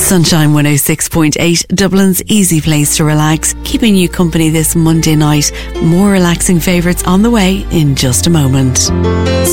Sunshine 106.8, Dublin's easy place to relax, keeping you company this Monday night. More relaxing favourites on the way in just a moment.